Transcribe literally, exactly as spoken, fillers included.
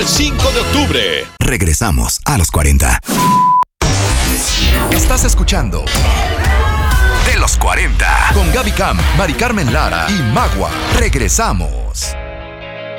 cinco de octubre. Regresamos a los cuarenta. Estás escuchando De los cuarenta con Gaby Cam, Mari Carmen Lara y Magua. Regresamos.